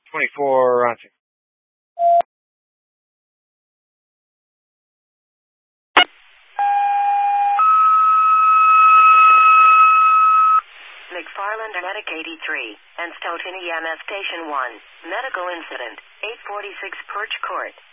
24 on 6. McFarland Medic 83 and Stoughton EMS Station 1. Medical incident, 846 Perch Court.